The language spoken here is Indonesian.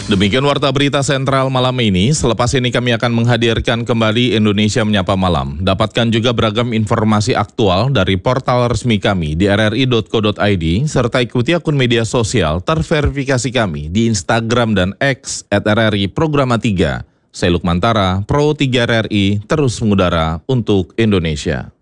Demikian Warta Berita Sentral malam ini. Selepas ini kami akan menghadirkan kembali Indonesia Menyapa Malam. Dapatkan juga beragam informasi aktual dari portal resmi kami di rri.co.id, serta ikuti akun media sosial terverifikasi kami di Instagram dan X @RRI Programa 3. Saya Lukmantara, Pro 3 RRI, terus mengudara untuk Indonesia.